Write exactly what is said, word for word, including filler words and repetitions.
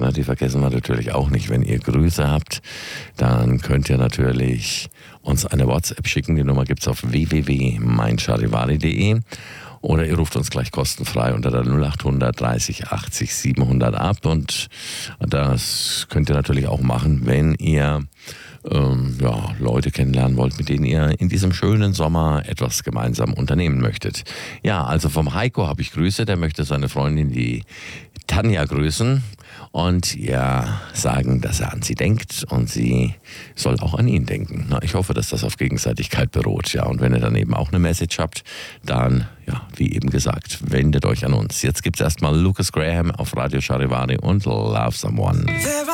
Na, die vergessen wir natürlich auch nicht. Wenn ihr Grüße habt, dann könnt ihr natürlich uns eine WhatsApp schicken. Die Nummer gibt es auf w w w punkt mein charivari punkt de oder ihr ruft uns gleich kostenfrei unter der null acht hundert dreißig achtzig siebenhundert ab. Und das könnt ihr natürlich auch machen, wenn ihr ähm, ja, Leute kennenlernen wollt, mit denen ihr in diesem schönen Sommer etwas gemeinsam unternehmen möchtet. Ja, also vom Heiko habe ich Grüße. Der möchte seine Freundin, die Tanja, grüßen und ihr sagen, dass er an sie denkt und sie soll auch an ihn denken. Na, ich hoffe, dass das auf Gegenseitigkeit beruht. Ja, und wenn ihr dann eben auch eine Message habt, dann, ja, wie eben gesagt, wendet euch an uns. Jetzt gibt es erstmal Lucas Graham auf Radio Charivari und Love Someone.